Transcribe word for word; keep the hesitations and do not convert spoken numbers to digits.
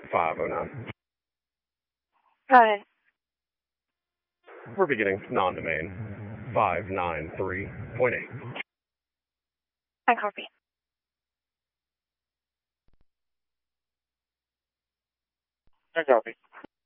five oh nine. Got it. We're beginning non-domain five nine three point eight. I copy. I copy.